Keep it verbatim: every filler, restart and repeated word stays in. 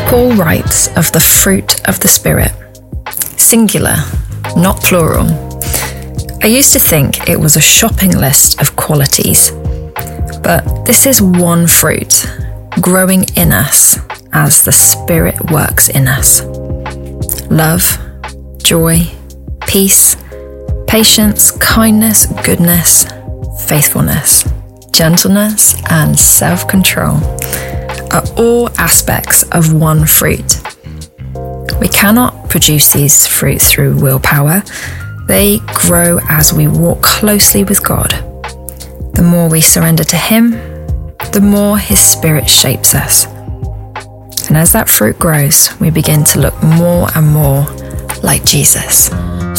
Paul writes of the fruit of the Spirit, singular, not plural. I used to think it was a shopping list of qualities, but this is one fruit growing in us as the Spirit works in us. Love, joy, peace, patience, kindness, goodness, faithfulness, gentleness, and self-control are all aspects of one fruit. We cannot produce these fruit through willpower. They grow as we walk closely with God. The more we surrender to Him, the more His Spirit shapes us. And as that fruit grows, we begin to look more and more like Jesus.